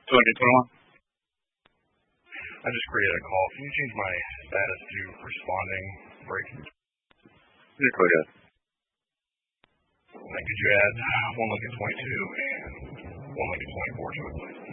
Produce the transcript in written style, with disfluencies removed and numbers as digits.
2021. I just created a call. Can you change my status to responding breaking? You're good. Could you add one Lincoln 22 and one Lincoln 24 to it, please?